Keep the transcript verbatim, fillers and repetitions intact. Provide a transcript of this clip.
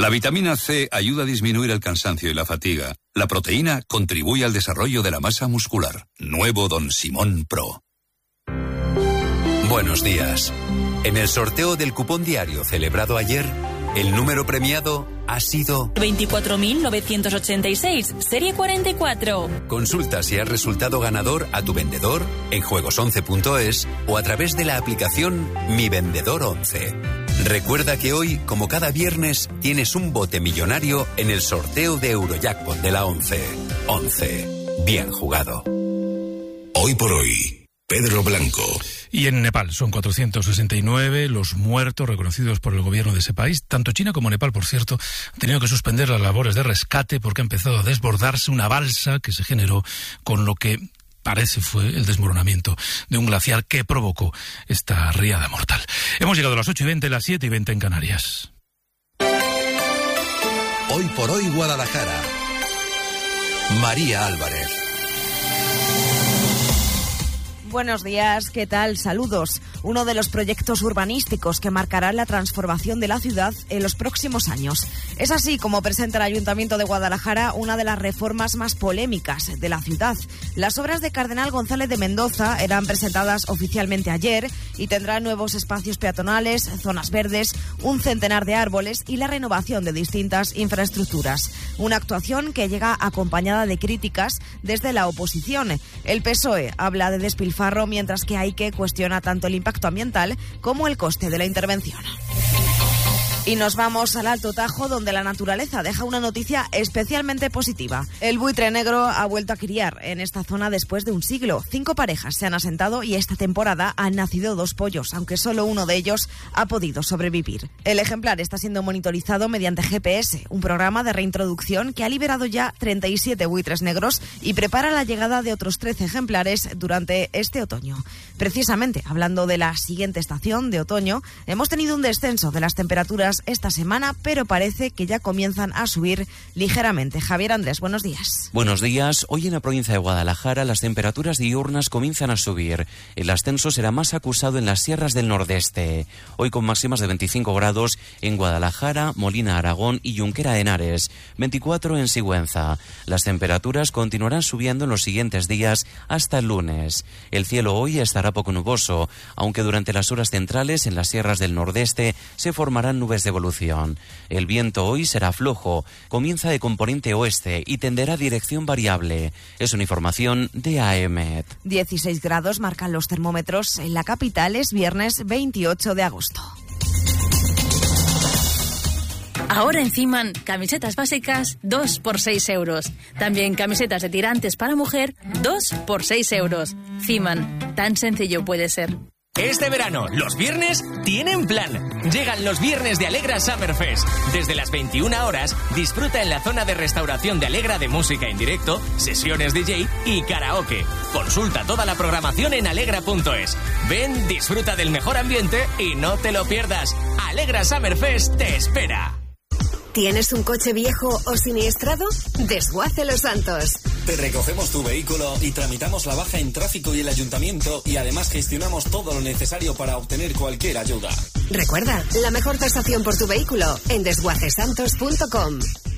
La vitamina C ayuda a disminuir el cansancio y la fatiga. La proteína contribuye al desarrollo de la masa muscular. Nuevo Don Simón Pro. Buenos días. En el sorteo del cupón diario celebrado ayer, el número premiado ha sido veinticuatro mil novecientos ochenta y seis, serie cuarenta y cuatro. Consulta si has resultado ganador a tu vendedor en juegos once punto es o a través de la aplicación Mi Vendedor once. Recuerda que hoy, como cada viernes, tienes un bote millonario en el sorteo de Eurojackpot de la once. once. Bien jugado. Hoy por hoy, Pedro Blanco. Y en Nepal son cuatrocientos sesenta y nueve los muertos reconocidos por el gobierno de ese país. Tanto China como Nepal, por cierto, han tenido que suspender las labores de rescate porque ha empezado a desbordarse una balsa que se generó con lo que parece fue el desmoronamiento de un glaciar que provocó esta riada mortal. Hemos llegado a las ocho y veinte, las siete y veinte en Canarias. Hoy por hoy Guadalajara. María Álvarez. Buenos días, ¿qué tal? Saludos. Uno de los proyectos urbanísticos que marcará la transformación de la ciudad en los próximos años. Es así como presenta el Ayuntamiento de Guadalajara una de las reformas más polémicas de la ciudad. Las obras de Cardenal González de Mendoza eran presentadas oficialmente ayer y tendrán nuevos espacios peatonales, zonas verdes, un centenar de árboles y la renovación de distintas infraestructuras. Una actuación que llega acompañada de críticas desde la oposición. El P S O E habla de despilfarro, mientras que Aike cuestiona tanto el impacto ambiental como el coste de la intervención. Y nos vamos al Alto Tajo, donde la naturaleza deja una noticia especialmente positiva. El buitre negro ha vuelto a criar en esta zona después de un siglo. Cinco parejas se han asentado y esta temporada han nacido dos pollos, aunque solo uno de ellos ha podido sobrevivir. El ejemplar está siendo monitorizado mediante G P S, un programa de reintroducción que ha liberado ya treinta y siete buitres negros y prepara la llegada de otros trece ejemplares durante este otoño. Precisamente, hablando de la siguiente estación de otoño, hemos tenido un descenso de las temperaturas esta semana, pero parece que ya comienzan a subir ligeramente. Javier Andrés, buenos días. Buenos días. Hoy en la provincia de Guadalajara las temperaturas diurnas comienzan a subir. El ascenso será más acusado en las sierras del nordeste. Hoy con máximas de veinticinco grados en Guadalajara, Molina Aragón y Junquera de Henares. veinticuatro en Sigüenza. Las temperaturas continuarán subiendo en los siguientes días hasta el lunes. El cielo hoy estará poco nuboso, aunque durante las horas centrales en las sierras del nordeste se formarán nubes de evolución. El viento hoy será flojo, comienza de componente oeste y tenderá dirección variable. Es una información de A E M E T. dieciséis grados marcan los termómetros en la capital, es viernes veintiocho de agosto. Ahora en Fiman, camisetas básicas, dos por seis euros. También camisetas de tirantes para mujer, dos por seis euros. Fiman, tan sencillo puede ser. Este verano, los viernes tienen plan. Llegan los viernes de Alegra Summerfest. Desde las veintiuna horas, disfruta en la zona de restauración de Alegra de música en directo, sesiones D J y karaoke. Consulta toda la programación en alegra punto es. Ven, disfruta del mejor ambiente y no te lo pierdas. Alegra Summerfest te espera. ¿Tienes un coche viejo o siniestrado? Desguace Los Santos. Te recogemos tu vehículo y tramitamos la baja en tráfico y el ayuntamiento y además gestionamos todo lo necesario para obtener cualquier ayuda. Recuerda, la mejor tasación por tu vehículo en desguace santos punto com.